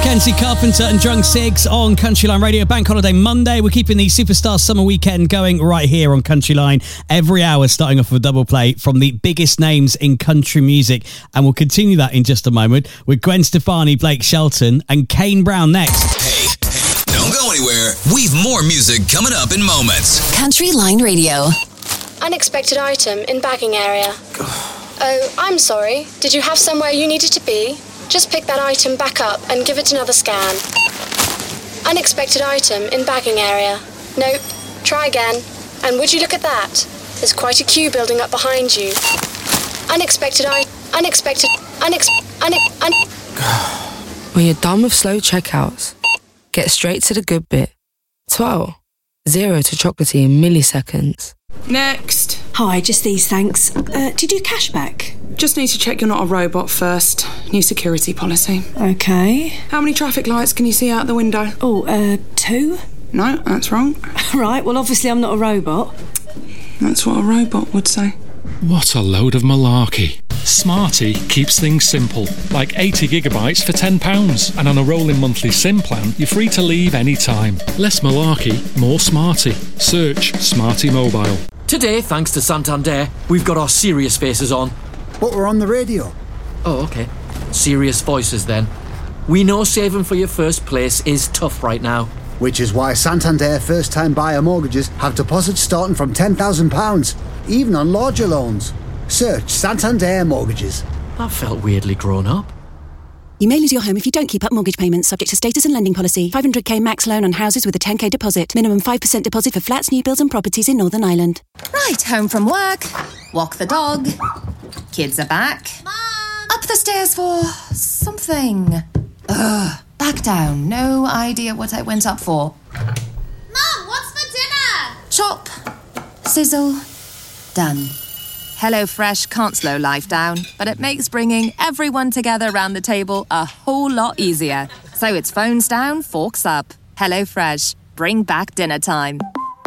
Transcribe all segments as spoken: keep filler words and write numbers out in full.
Mackenzie Carpenter and Drunk Sigs on Countryline Radio. Bank Holiday Monday. We're keeping the Superstar Summer Weekend going right here on Countryline. Every hour starting off with a double play from the biggest names in country music. And we'll continue that in just a moment with Gwen Stefani, Blake Shelton and Kane Brown next. Hey, hey, don't go anywhere. We've more music coming up in moments. Countryline Radio. Unexpected item in bagging area. Oh, I'm sorry. Did you have somewhere you needed to be? Just pick that item back up and give it another scan. Unexpected item in bagging area. Nope. Try again. And would you look at that? There's quite a queue building up behind you. Unexpected I... Unexpected... Unex... Unex... Un... When you're done with slow checkouts, get straight to the good bit. twelve. Zero to chocolatey in milliseconds. Next. Hi, just these, thanks. Uh, do you do cashback? Just need to check you're not a robot first. New security policy. Okay. How many traffic lights can you see out the window? Oh, uh, two? No, that's wrong. Right, well, obviously I'm not a robot. That's what a robot would say. What a load of malarkey. Smarty keeps things simple, like eighty gigabytes for ten pounds, and on a rolling monthly SIM plan, you're free to leave any time. Less malarkey, more smarty. Search Smarty Mobile. Today, thanks to Santander, we've got our serious faces on. But we're on the radio. Oh, okay. Serious voices then. We know saving for your first place is tough right now. Which is why Santander first-time buyer mortgages have deposits starting from ten thousand pounds, even on larger loans. Search Santander Mortgages. That felt weirdly grown up. You may lose your home if you don't keep up mortgage payments, subject to status and lending policy. five hundred k max loan on houses with a ten k deposit. Minimum five percent deposit for flats, new builds and properties in Northern Ireland. Right, home from work. Walk the dog. Kids are back. Mom! Up the stairs for something. Ugh. Back down. No idea what I went up for. Mom, what's for dinner? Chop. Sizzle. Done. HelloFresh can't slow life down, but it makes bringing everyone together around the table a whole lot easier. So it's phones down, forks up. HelloFresh. Bring back dinner time.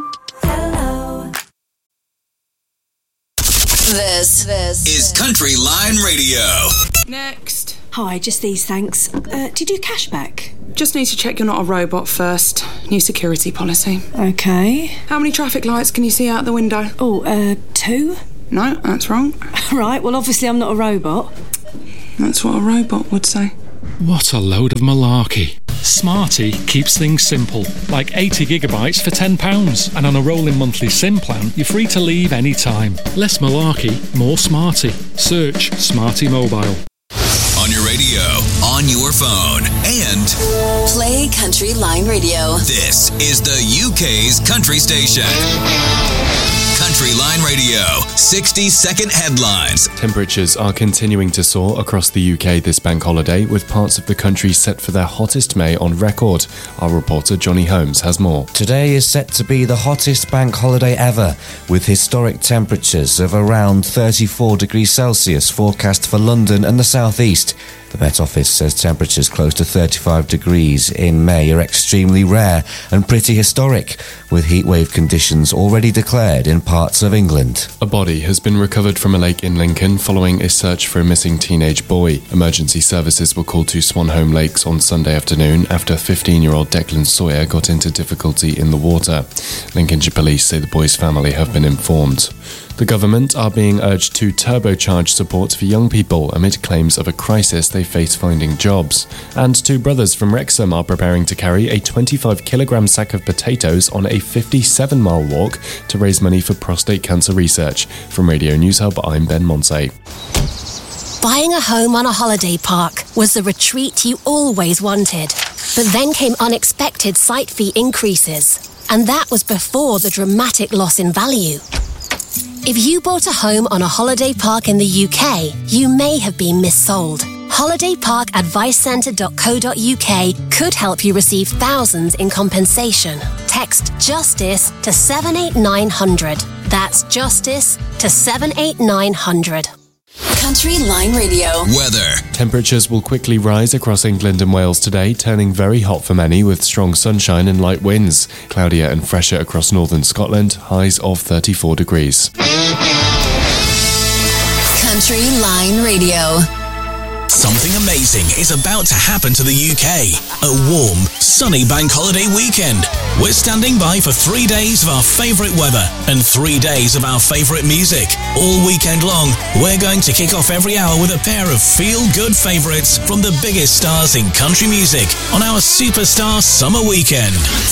Hello. This, this is Countryline Radio. Next. Hi, just these, thanks. Uh, do you do cashback? Just need to check you're not a robot first. New security policy. Okay. How many traffic lights can you see out the window? Oh, uh, two? No, that's wrong. Right, well, obviously I'm not a robot. That's what a robot would say. What a load of malarkey. Smarty keeps things simple, like eighty gigabytes for ten pounds, and on a rolling monthly SIM plan, you're free to leave any time. Less malarkey, more smarty. Search Smarty Mobile. On your radio, on your phone, and play Countryline Radio. This is the U K's country station. Countryline Radio, sixty second headlines. Temperatures are continuing to soar across the U K this bank holiday, with parts of the country set for their hottest May on record. Our reporter Johnny Holmes has more. Today is set to be the hottest bank holiday ever, with historic temperatures of around thirty-four degrees Celsius forecast for London and the southeast. The Met Office says temperatures close to thirty-five degrees in May are extremely rare and pretty historic, with heatwave conditions already declared in parts of England. A body has been recovered from a lake in Lincoln following a search for a missing teenage boy. Emergency services were called to Swanholme Lakes on Sunday afternoon after fifteen-year-old Declan Sawyer got into difficulty in the water. Lincolnshire police say the boy's family have been informed. The government are being urged to turbocharge support for young people amid claims of a crisis they face finding jobs. And two brothers from Wrexham are preparing to carry a twenty-five kilogram sack of potatoes on a fifty-seven mile walk to raise money for prostate cancer research. From Radio News Hub, I'm Ben Monse. Buying a home on a holiday park was the retreat you always wanted. But then came unexpected site fee increases. And that was before the dramatic loss in value. If you bought a home on a holiday park in the U K, you may have been missold. holiday park advice centre dot co dot uk could help you receive thousands in compensation. Text JUSTICE to seven eight nine hundred. That's JUSTICE to seven eight nine hundred. Countryline Radio. Weather. Temperatures will quickly rise across England and Wales today, turning very hot for many with strong sunshine and light winds. Cloudier and fresher across northern Scotland, highs of thirty-four degrees. Countryline Radio. Something amazing is about to happen to the U K. A warm, sunny bank holiday weekend. We're standing by for three days of our favourite weather and three days of our favourite music. All weekend long, we're going to kick off every hour with a pair of feel-good favourites from the biggest stars in country music on our Superstar Summer Weekend.